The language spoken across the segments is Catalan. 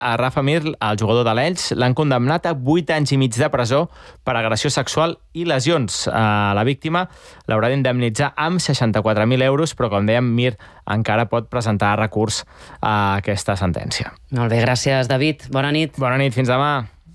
a Rafa Mir, el jugador de l'Elx, l'han condemnat a 8 anys i mig de presó per agressió sexual i lesions. La víctima l'haurà d'indemnitzar amb 64.000 euros, però com dèiem, Mir encara pot presentar recurs a aquesta sentència. Molt bé, gràcies, David. Bona nit. Bona nit, fins demà.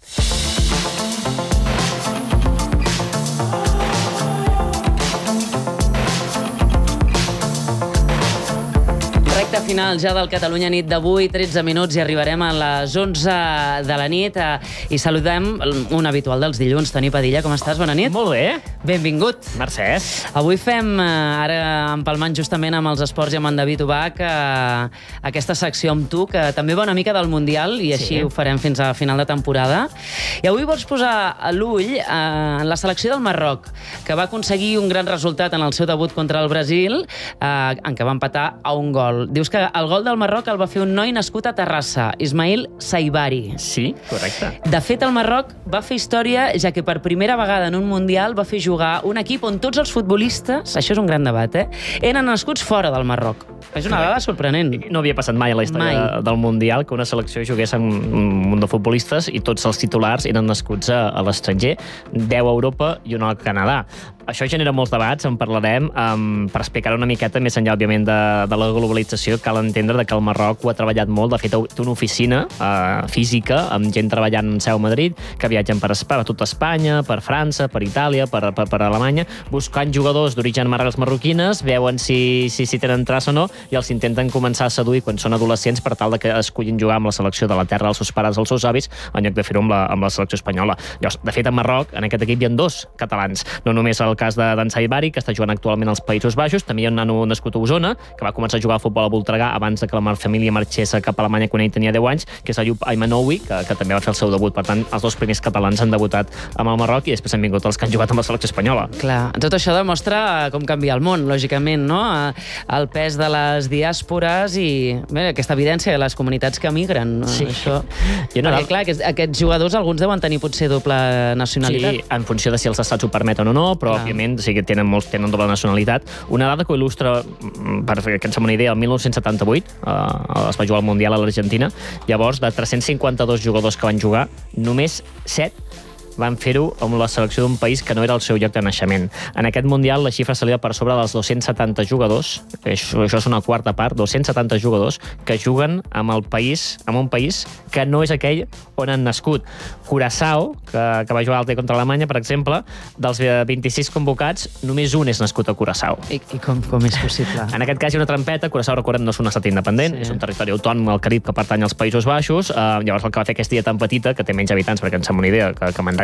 Recte final ja del Catalunya Nit d'avui, 13 minuts i arribarem a les 11 de la nit i saludem un habitual dels dilluns, Toni Padilla. Com estàs? Bona nit. Molt bé. Benvingut. Mercès. Avui fem, ara empalmant justament amb els esports i amb en David Ubach, aquesta secció amb tu, que també va una mica del Mundial i així ho farem fins a final de temporada. I avui vols posar l'ull en la selecció del Marroc, que va aconseguir un gran resultat en el seu debut contra el Brasil, en què va empatar a un gol. Dius que el gol del Marroc el va fer un noi nascut a Terrassa, Ismail Saibari. Sí, correcte. De fet, el Marroc va fer història, ja que per primera vegada en un Mundial va fer jugar un equip on tots els futbolistes, això és un gran debat, eren nascuts fora del Marroc. És una dada sorprenent. No havia passat mai a la història del Mundial que una selecció jugués amb un munt de futbolistes i tots els titulars eren nascuts a l'estranger, 10 a Europa i 1 al Canadà. Això genera molts debats, en parlarem, per explicar una miqueta més enllà, òbviament, de la globalització. Cal entendre que el Marroc ho ha treballat molt. De fet, té una oficina física amb gent treballant en seu a Madrid, que viatgen per tot Espanya, per França, per Itàlia, per Alemanya, buscant jugadors d'origen arrels marroquines, veuen si tenen traça o no, i els intenten començar a seduir quan són adolescents per tal que escollin jugar amb la selecció de la terra dels seus pares, dels seus avis, en lloc de fer-ho amb la selecció espanyola. Llavors, de fet, a Marroc, en aquest equip hi ha 2 catalans. No només el cas d'en Saibari, que està jugant actualment als Països Baixos, també hi ha un nano nascut a Osona, que va començar a jugar a futbol a Voltregà abans que la família marxés cap a Alemanya quan ell tenia 10 anys, que és Ayub Aymanoui, que també va fer el seu debut. Per tant, els 2 primers catalans han debutat amb el Marroc i després han vingut els que han jugat amb la selecció espanyola. Clar, tot això demostra com canvia el món, lògicament, no? El pes de les diàspores i aquesta evidència de les comunitats que emigren. Sí. Perquè, clar, aquests jugadors, alguns deuen tenir potser doble nacionalitat. Sí, en funció de si els estats ho permeten o no, però òbviament sí que tenen doble nacionalitat. Una dada que ho il·lustra, perquè ens fem una idea, el 1978 es va jugar al Mundial a l'Argentina. Llavors, de 352 jugadors que van jugar, només 7 van fer-ho amb la selecció d'un país que no era el seu lloc de naixement. En aquest Mundial la xifra s'eleva per sobre dels 270 jugadors, això és una quarta part, 270 jugadors que juguen amb un país que no és aquell on han nascut. Curaçao, que va jugar contra Alemanya, per exemple, dels 26 convocats, només un és nascut a Curaçao. I com és possible? En aquest cas hi ha una trampeta. Curaçao, recordem, no és un estat independent, és un territori autònom al Carib que pertany als Països Baixos. Llavors el que va fer aquesta illa tan petita, que té menys habitants, perquè ens fem una idea que Manresa,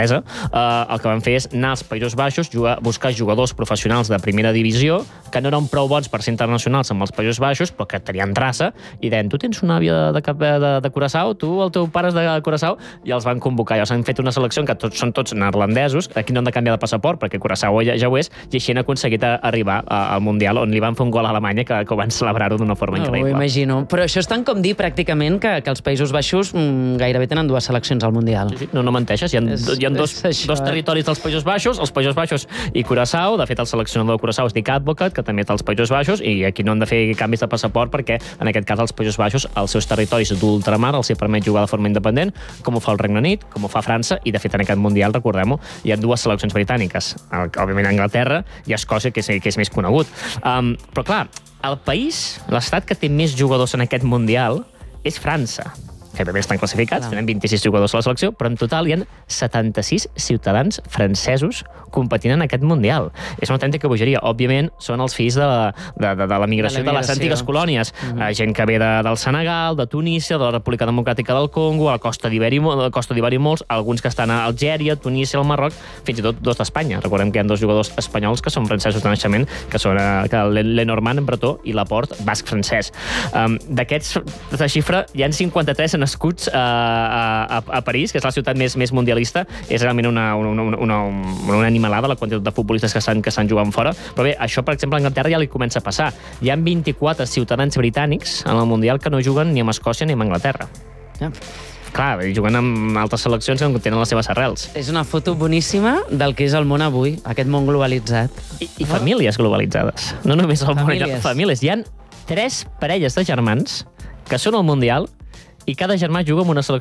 el que van fer és anar als Països Baixos, buscar jugadors professionals de primera divisió, que no eren prou bons per ser internacionals amb els Països Baixos, però que tenien traça, i deien, tu tens una àvia de Curaçao, tu, el teu pare és de Curaçao, i els van convocar. Llavors han fet una selecció en què són tots neerlandesos, aquí no han de canviar de passaport, perquè Curaçao ja ho és, i així han aconseguit arribar al Mundial, on li van fer un gol a Alemanya, que ho van celebrar-ho d'una forma increïble. Ho imagino. Però això és tant com dir, pràcticament, que els Països Baixos gairebé tenen 2 seleccions al Mundial. Sí, no menteixes. Hi ha dos territoris dels Països Baixos, els Països Baixos i Curaçao. De fet, el seleccionador de Curaçao és Dick Advocat, que també està als Països Baixos, i aquí no han de fer canvis de passaport perquè, en aquest cas, els Països Baixos, els seus territoris d'ultramar els hi permet jugar de forma independent, com ho fa el Regne Unit, com ho fa França, i de fet, en aquest Mundial, recordem-ho, hi ha 2 seleccions britàniques. Òbviament, Anglaterra i Escòcia, que és més conegut. Però, clar, el país, l'estat que té més jugadors en aquest Mundial és França, que també estan classificats, tenen 26 jugadors a la selecció, però en total hi ha 76 ciutadans francesos competint en aquest Mundial. És una autèntica bogeria. Òbviament, són els fills de la migració de les antigues colònies. Gent que ve del Senegal, de Tunísia, de la República Democràtica del Congo, a la Costa d'Iveri molts, alguns que estan a Algèria, Tunísia, al Marroc, fins i tot 2 d'Espanya. Recordem que hi ha 2 jugadors espanyols que són francesos de naixement, que són Lenormand, bretó, i Laporte, basc francès. D'aquests, de xifra, hi ha 53 nascuts a París, que és la ciutat més mundialista. És realment una animalada la quantitat de futbolistes que estan jugant fora. Però bé, això, per exemple, a Anglaterra ja li comença a passar. Hi ha 24 ciutadans britànics en el Mundial que no juguen ni amb Escòcia ni amb Anglaterra. Clar, juguen amb altres seleccions que tenen les seves arrels. És una foto boníssima del que és el món avui, aquest món globalitzat. I famílies globalitzades. No només el món, famílies. Hi ha 3 parelles de germans que són al Mundial i cada germà juga amb una selecció